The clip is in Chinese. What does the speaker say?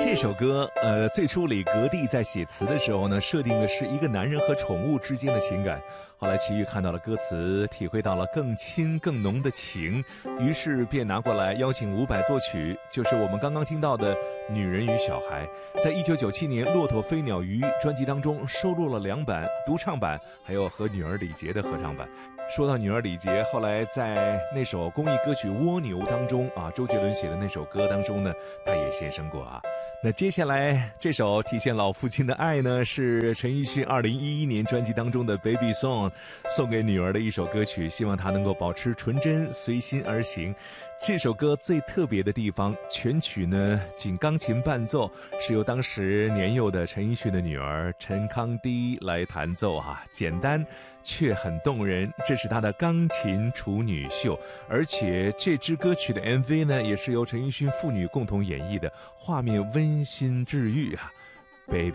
这首歌，最初李格弟在写词的时候呢，设定的是一个男人和宠物之间的情感。后来齐豫看到了歌词，体会到了更亲更浓的情，于是便拿过来邀请伍佰作曲，就是我们刚刚听到的《女人与小孩》。在1997年《骆驼飞鸟鱼》专辑当中收录了2版独唱版，还有和女儿李杰的合唱版。说到女儿李杰，后来在那首公益歌曲《蜗牛》当中啊，周杰伦写的那首歌当中呢，他也现身过啊。那接下来这首体现老父亲的爱呢，是陈奕迅2011年专辑当中的 Baby Song， 送给女儿的一首歌曲，希望她能够保持纯真，随心而行。这首歌最特别的地方，全曲呢仅钢琴伴奏，是由当时年幼的陈奕迅的女儿陈康迪来弹奏啊，简单却很动人，这是她的钢琴处女秀。而且这支歌曲的 MV 呢，也是由陈奕迅父女共同演绎的，画面温馨治愈啊。Baby